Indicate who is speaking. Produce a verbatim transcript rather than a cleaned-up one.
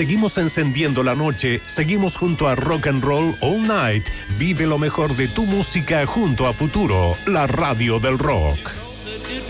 Speaker 1: seguimos encendiendo la noche, seguimos junto a Rock and Roll All Night. Vive lo mejor de tu música junto a Futuro, la radio del rock.